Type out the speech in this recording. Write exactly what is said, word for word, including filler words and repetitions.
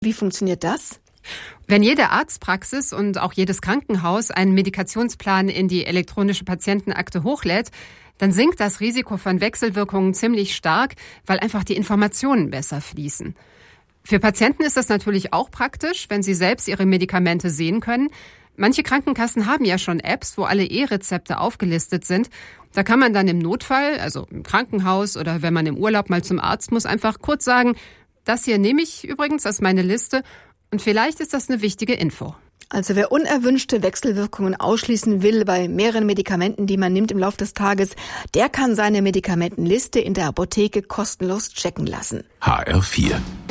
Wie funktioniert das? Wenn jede Arztpraxis und auch jedes Krankenhaus einen Medikationsplan in die elektronische Patientenakte hochlädt, dann sinkt das Risiko von Wechselwirkungen ziemlich stark, weil einfach die Informationen besser fließen. Für Patienten ist das natürlich auch praktisch, wenn sie selbst ihre Medikamente sehen können. Manche Krankenkassen haben ja schon Apps, wo alle E-Rezepte aufgelistet sind. Da kann man dann im Notfall, also im Krankenhaus oder wenn man im Urlaub mal zum Arzt muss, einfach kurz sagen, das hier nehme ich übrigens als meine Liste und vielleicht ist das eine wichtige Info. Also wer unerwünschte Wechselwirkungen ausschließen will bei mehreren Medikamenten, die man nimmt im Laufe des Tages, der kann seine Medikamentenliste in der Apotheke kostenlos checken lassen. H R vier